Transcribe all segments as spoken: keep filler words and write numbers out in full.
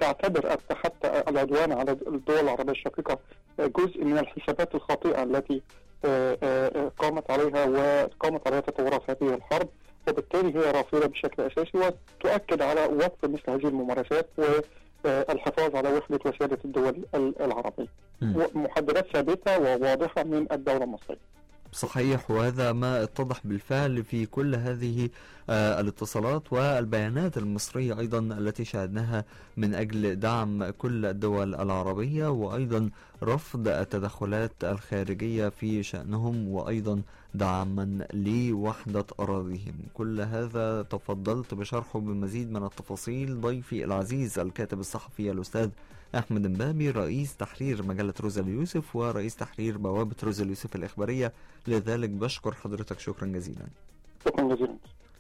تعتبر حتى العدوان على الدول العربية الشقيقة جزء من الحسابات الخاطئة التي قامت عليها وقامت عليها تطورات هذه الحرب، وبالتالي هي رافضة بشكل أساسي، وتؤكد على وقف مثل هذه الممارسات والحفاظ على وحدة وسيادة الدول العربية. محددات ثابتة وواضحة من الدولة المصرية. صحيح، وهذا ما اتضح بالفعل في كل هذه آه الاتصالات والبيانات المصرية أيضا التي شاهدناها من أجل دعم كل الدول العربية، وأيضا رفض التدخلات الخارجية في شأنهم، وأيضا دعما لوحدة أراضيهم. كل هذا تفضلت بشرحه بمزيد من التفاصيل ضيفي العزيز الكاتب الصحفي الأستاذ أحمد مبابي، رئيس تحرير مجلة روزا اليوسف ورئيس تحرير بوابة روزا اليوسف الإخبارية. لذلك بشكر حضرتك شكرا جزيلا. شكرا جزيلا.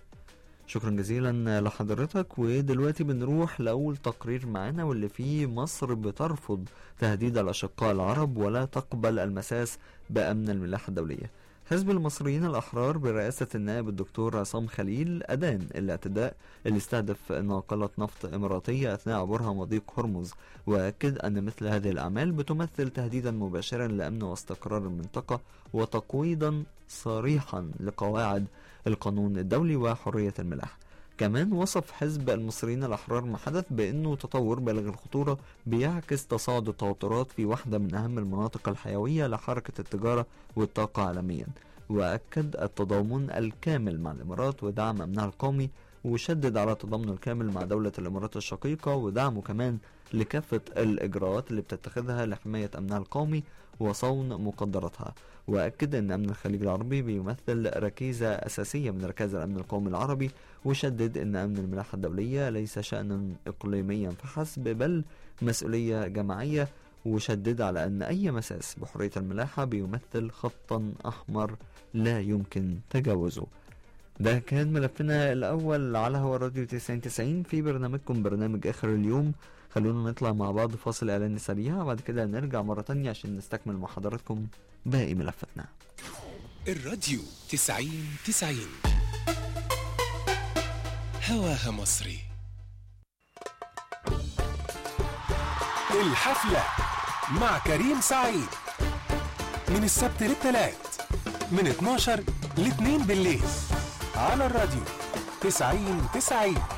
شكرا جزيلا لحضرتك. ودلوقتي بنروح لأول تقرير معنا، واللي فيه مصر بترفض تهديد الأشقاء العرب ولا تقبل المساس بأمن الملاحة الدولية. حزب المصريين الأحرار برئاسة النائب الدكتور عصام خليل أدان الاعتداء اللي استهدف ناقلة نفط إماراتية أثناء عبورها مضيق هرمز، وأكد أن مثل هذه الأعمال بتمثل تهديدا مباشرا لأمن واستقرار المنطقة وتقويضا صريحا لقواعد القانون الدولي وحرية الملاحة. كمان وصف حزب المصريين الأحرار ما حدث بأنه تطور بالغ الخطورة بيعكس تصاعد التوترات في واحدة من أهم المناطق الحيوية لحركة التجارة والطاقة عالميا، وأكد التضامن الكامل مع الإمارات ودعم أمنها القومي، وشدد على تضامنه الكامل مع دولة الإمارات الشقيقة ودعمه كمان لكافة الإجراءات اللي بتتخذها لحماية أمنها القومي وصون مقدراتها. وأكد أن أمن الخليج العربي بيمثل ركيزة أساسية من ركائز الأمن القومي العربي، وشدد أن أمن الملاحة الدولية ليس شأنا إقليميا فحسب بل مسؤولية جماعية، وشدد على أن أي مساس بحرية الملاحة بيمثل خطا أحمر لا يمكن تجاوزه. ده كان ملفنا الأول على هوا راديو تسعين تسعين في برنامجكم برنامج آخر اليوم. خلونا نطلع مع بعض فاصل إعلاني سريع، بعد كده نرجع مرة تانية عشان نستكمل مع حضراتكم باقي ملفاتنا. الراديو تسعين تسعين هواها مصري. الحفلة مع كريم سعيد من السبت للثلاث من اتناشر ل اتنين بالليل على الراديو تسعين تسعين.